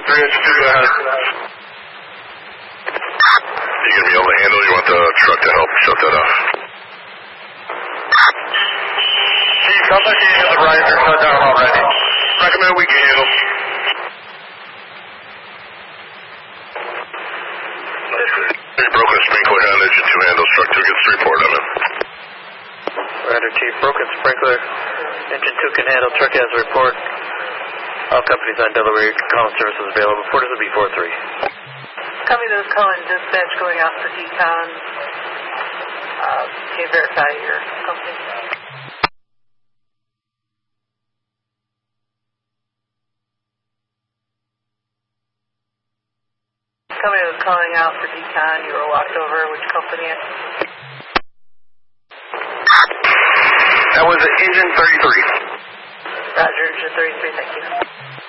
engine 2, go ahead. You going to be able to handle? You want the truck to help shut that off? Sounds like you have the riser shut down already. Recommend we can handle. Broken sprinkler on engine 2 handles. Truck 2 gets the report on it. Rider Chief, broken sprinkler. Engine 2 can handle. Truck has a report. All companies on Delaware, you can call services available. Report is B43. Company that was calling dispatch going out for decon. Can you verify your company? Company that was calling out for decon, you were walked over. Which company? That was engine 33. Roger, engine 33, thank you.